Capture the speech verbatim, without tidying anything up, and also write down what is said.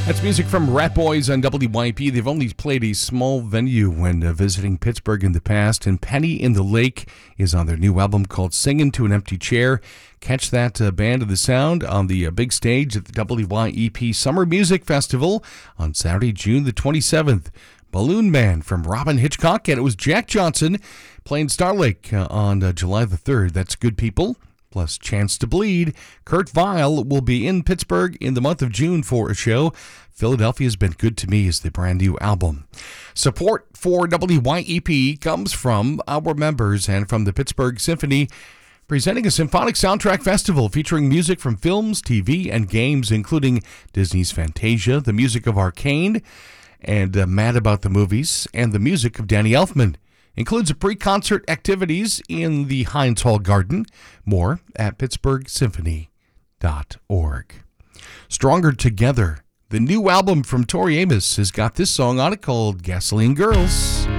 That's music from Rat Boys on W Y P. They've only played a small venue when uh, visiting Pittsburgh in the past, and Penny in the Lake is on their new album called Singin' to an Empty Chair. Catch that uh, Band of the Sound on the uh, big stage at the W Y E P Summer Music Festival on Saturday, June the twenty-seventh. Balloon Man from Robin Hitchcock, and it was Jack Johnson playing Starlake uh, on uh, July the third. That's Good People, plus Chance to Bleed. Kurt Vile will be in Pittsburgh in the month of June for a show. Philadelphia's Been Good to Me is the brand new album. Support for W Y E P comes from our members and from the Pittsburgh Symphony, presenting a symphonic soundtrack festival featuring music from films, T V, and games, including Disney's Fantasia, the music of Arcane, and uh, Mad About the Movies, and the music of Danny Elfman. Includes a pre-concert activities in the Heinz Hall Garden. More at pittsburgh symphony dot org. Stronger Together. The new album from Tori Amos has got this song on it called Gasoline Girls.